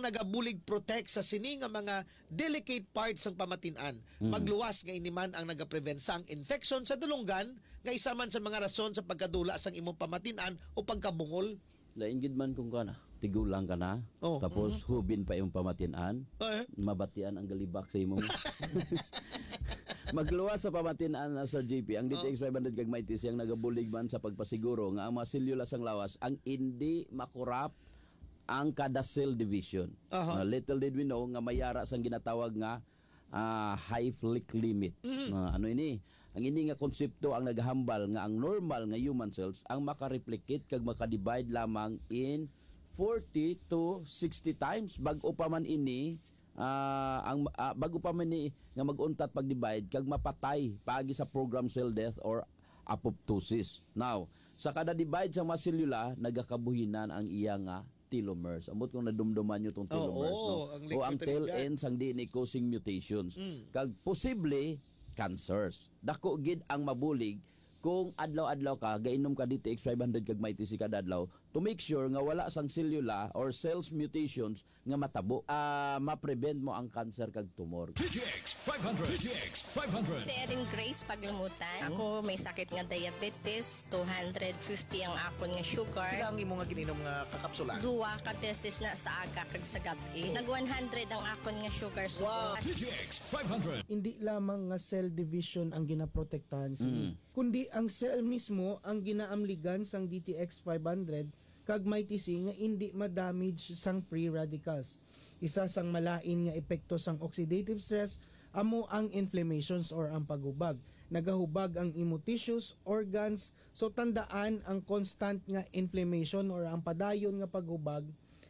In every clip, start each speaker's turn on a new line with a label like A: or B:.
A: nagabulig protect sa sini nga mga delicate parts ng pamatinan. Magluwas nga iniman ang nagaprevent sang infection sa dulunggan nga isa man sa mga rason sa pagkadula sang imong pamatinan o pagkabungol.
B: Lain gid man kung kana, tigulang ka na,
A: Oh.
B: tapos hubin pa yung pamatinan, mabatian ang galibak sa imo. Magluwas sa pamatinan na Sir JP, ang DTX 500 kag mighty siyang nagabulig man sa pagpasiguro nga ang mga selula sang lawas ang hindi makurap ang kada cell division. Little did we know nga mayara sang ginatawag nga Hayflick limit. Ano ini? Ang ini nga konsepto ang naghambal nga ang normal nga human cells ang makareplicate kag makadivide lamang in 40 to 60 times bag-o pa man ini bago pa man ni nga mag-untat pag-divide kag mapatay paagi sa program cell death or apoptosis. Now, sa kada divide sa mga selula nagakabuhinan ang iya nga telomeres. Amot kung nadumduman nyo itong telomeres, no? O ang tail ends ang DNA causing mutations. Kag posible cancers. Dako gid ang mabulig kung adlaw-adlaw ka gainom ka DTX 500 kag mighty si kada adlaw to make sure nga wala sang selula or cells mutations nga matabo. Ma-prevent mo ang cancer kag tumor.
C: DTX 500. DTX 500.
D: Si Erin Grace Paglumutan. Ako may sakit nga diabetes, 250 ang akon nga sugar.
A: Pila ang imo nga gininom nga kakapsula?
D: Duwa ka beses na sa aga kag sa gabi. Nag 100 ang akon nga sugar.
A: Wow.
C: DTX 500.
E: Hindi lamang nga cell division ang ginaprotektahan kundi ang cell mismo ang ginaamligan sang DTX 500 kag mighty C nga hindi ma-damage sang free radicals. Isa sang malain nga epekto sang oxidative stress amo ang inflammations or ang paghubag. Nagahubag ang imo tissues, organs, so tandaan ang constant nga inflammation or ang padayon nga paghubag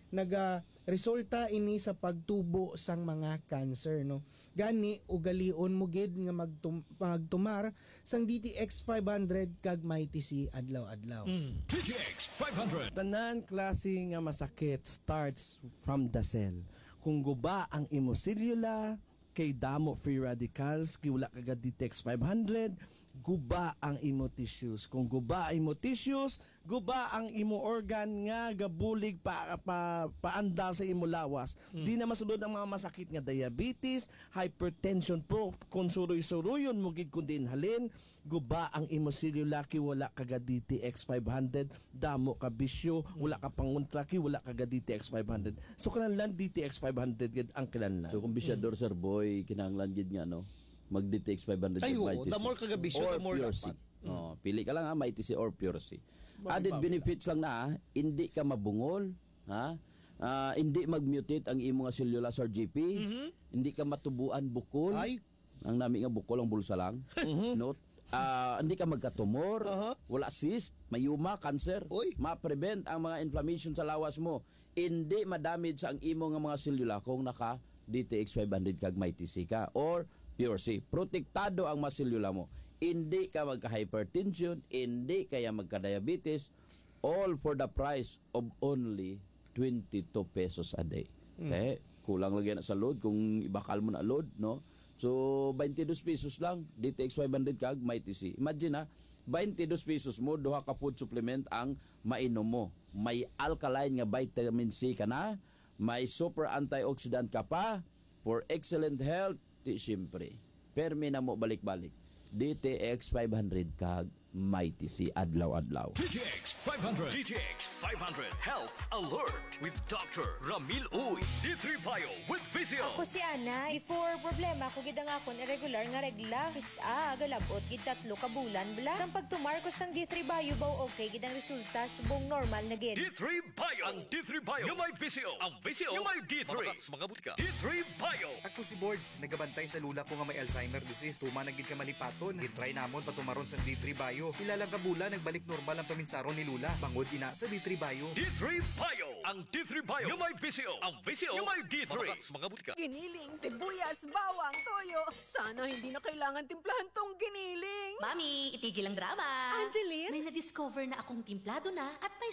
E: resulta ini sa pagtubo sang mga cancer, no. Gani ugalion mo gid nga magtumar sang DTX 500 kag mighty C adlaw-adlaw.
C: DTX 500.
F: Tanan klase nga masakit starts from the cell. Kung guba ang imo selula, kay damo free radicals, kay wala kagad DTX 500, guba ang imo tissues. Kung guba ang imo tissues, guba ang imo organ nga gabulig paanda sa imo lawas. Di na masulod ang mga masakit nga diabetes, hypertension po, kung suroy-suroyon mo gid kun din halin, guba ang imo selula kay wala kagad DTX 500, damo ka bisyo, wala ka pangontra kay wala kagad DTX 500. So kanang DTX 500 gid ang kinahanglan.
B: So kung bisyador Sir Boy, kinahanglan gid nga no mag-DTX 500
A: Ay,
B: mighty
A: the more kagabisyo, the more
B: pure C. Pili ka lang mighty C or pure C. Added benefits lang na hindi ka mabungol, hindi mag-mutate ang imong selula Sir GP, hindi ka matubuan bukol. Ang nami nga bukol ang bulsa lang. Note, hindi ka magkatumor, wala cyst, mayuma, cancer, ma-prevent ang mga inflammation sa lawas mo, hindi ma-damage ang imo nga mga selula kung naka DTX 500 kag mighty C ka or pure C. Protektado ang mga selula mo. Hindi ka magka-hypertension, hindi kaya magka-diabetes, all for the price of only 22 pesos a day. Okay? Kulang lagi na sa load kung ibakal mo na load, no? So 22 pesos lang DTX 500 kag mighty C. Imagine 22 pesos mo duha ka food supplement ang mainom mo. May alkaline nga vitamin C ka na, may super antioxidant ka pa for excellent health. Di siyempre, permi na mo balik-balik. DTX 500 kag mighty C adlaw-adlaw.
C: DTX 500. DTX 500 Health Alert with Dr. Ramil Uy. D3 Bio with Vizio.
G: Ako si Ana. Before problema ko gid ang akon irregular nga regla. Galabot gid 3 ka bulan bla. Sang pagtumar ko sang D3 Bio baw okay gid ang resulta subong normal na gid.
C: D3 Bio. Ang D3 Bio yung may Vizio. Ang Vizio yung may D3. Mga butika. D3 Bio.
H: Ako si Boards, nagabantay sa lula ko nga may Alzheimer disease. Tuma nagid ka malipaton. Gitry namon patumaron sa D3 Bio. Ilalang kabula nagbalik normal ang paminsaron ni Lula. Bangod ina sa D3 Bio.
C: D3 Bio. Ang D3 Bio yung may Vizio. Ang Vizio yung may D3. Mga butika.
I: Giniling, sibuyas, bawang, toyo. Sana hindi na kailangan timplahan tong giniling.
J: Mami, itigil ang drama.
I: Angeline?
J: May na-discover na akong timplado na at may